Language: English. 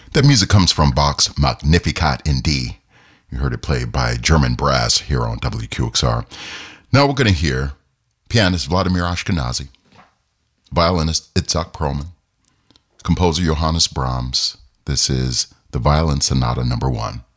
That music comes from Bach's Magnificat in D. You heard it played by German brass here on WQXR. Now we're going to hear pianist Vladimir Ashkenazy, violinist Itzhak Perlman, composer Johannes Brahms. This is the Violin Sonata No. 1.